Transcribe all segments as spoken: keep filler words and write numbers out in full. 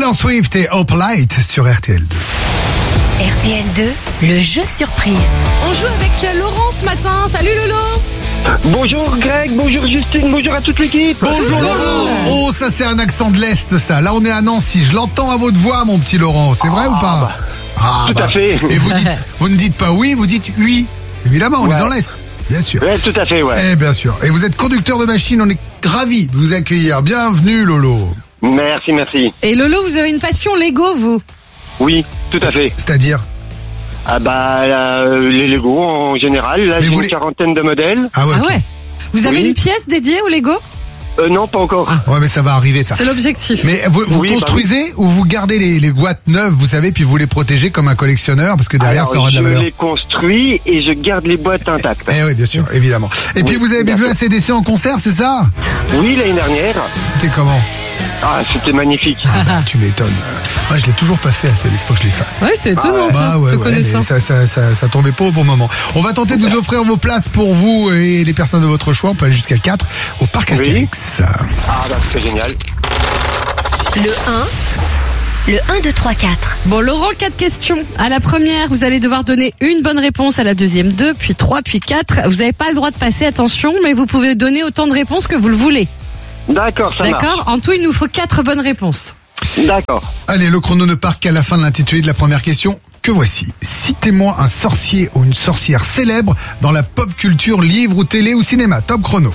Taylor Swift et Hope Light sur R T L deux. R T L deux, le jeu surprise. On joue avec Laurent ce matin. Salut Lolo. Bonjour Greg, bonjour Justine, bonjour à toute l'équipe. Bonjour Laurent. Oh, ça c'est un accent de l'Est ça. Là on est à Nancy, je l'entends à votre voix mon petit Laurent. C'est vrai ou pas? Ah, Tout à fait. Et vous, dites, vous ne dites pas oui, vous dites oui. Évidemment, on Ouais. est dans l'Est. Bien sûr. Ouais, tout à fait, ouais. Eh bien sûr. Et vous êtes conducteur de machine, on est ravis de vous accueillir. Bienvenue Lolo. Merci, merci. Et Lolo, vous avez une passion Lego, vous? Oui, tout à fait. C'est-à-dire? Ah bah, euh, les Lego en général, là Mais j'ai vous une les- quarantaine de modèles. Ah ouais. Ah ok. ouais. Vous avez Oui. une pièce dédiée au Lego? Euh, non, pas encore. Ouais, mais ça va arriver ça. C'est l'objectif. Mais vous, vous Oui, bah construisez ou vous gardez les, les boîtes neuves, vous savez, puis vous les protégez comme un collectionneur parce que derrière Alors, ça aura de la je valeur. les construis et je garde les boîtes intactes. Eh oui, bien sûr, évidemment. Et puis Oui, vous avez bien vu sûr. A C D C en concert, c'est ça? Oui, l'année dernière. C'était comment? Ah, c'était magnifique. Ah bah, tu m'étonnes. Euh, Moi, je l'ai toujours pas fait, A C D C, faut que je les fasse. Ouais, c'est étonnant, ouais. ça, Bah ouais, te ouais, mais connaissant. ça, ça, ça, ça tombait pas au bon moment. On va tenter de vous offrir vos places pour vous et les personnes de votre choix. On peut aller jusqu'à quatre au parc Oui. Astérix. Ah bah, c'est génial. Le un, le un, deux, trois, quatre. Bon, Laurent, quatre questions. À la première, vous allez devoir donner une bonne réponse. À la deuxième, deux, puis trois, puis quatre. Vous n'avez pas le droit de passer, attention, mais vous pouvez donner autant de réponses que vous le voulez. D'accord, ça D'accord? En tout, il nous faut quatre bonnes réponses. marche. D'accord. Allez, le chrono ne part qu'à la fin de l'intitulé de la première question. Que voici. Citez-moi un sorcier ou une sorcière célèbre dans la pop culture, livre ou télé ou cinéma. Top chrono.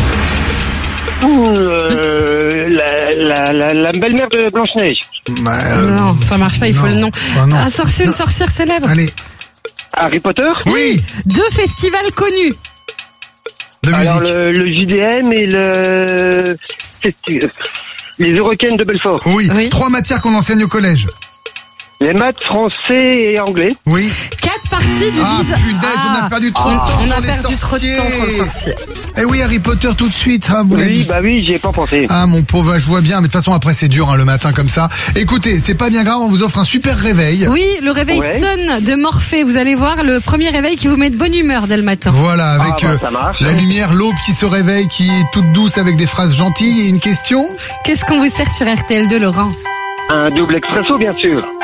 Euh, la, la, la, la belle-mère de Blanche-Neige. Euh, non, ça marche pas, il faut non. le nom. Ah, non. Un sorcier, une Non. sorcière célèbre. Allez. Harry Potter. Oui. Deux festivals connus. De Alors, musique. le, le J D M et le... Les Eurocaines de Belfort. Oui. Oui. Trois matières qu'on enseigne au collège. Les maths, français et anglais. Oui. Quatre parties du Ah, visa. punaise, on a perdu trop de on- temps On sur a les perdu trop de temps sur le sorciers. sorcier. Eh oui, Harry Potter tout de suite. Ah, vous l'avez Oui, vu. bah oui, j'y ai pas pensé. Ah mon pauvre, je vois bien, mais de toute façon après c'est dur hein, le matin comme ça. Écoutez, c'est pas bien grave, on vous offre un super réveil. Oui, le réveil Ouais. sonne de Morphée. Vous allez voir le premier réveil qui vous met de bonne humeur dès le matin. Voilà, avec Ah, bah, euh, ça marche. la lumière, l'aube qui se réveille, qui est toute douce avec des phrases gentilles. Et une question? Qu'est-ce qu'on vous sert sur R T L deux, Laurent? Un double expresso, bien sûr.